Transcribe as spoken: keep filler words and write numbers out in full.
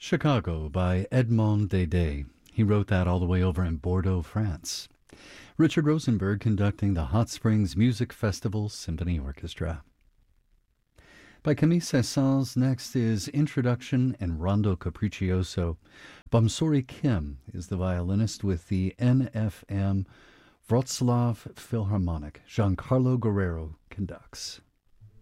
Chicago by Edmond Dédé. He wrote that all the way over in Bordeaux, France. Richard Rosenberg conducting the Hot Springs Music Festival Symphony Orchestra. By Camille Saint-Saëns, next is Introduction and Rondo Capriccioso. Bamsori Kim is the violinist with the N F M Wrocław Philharmonic. Giancarlo Guerrero conducts.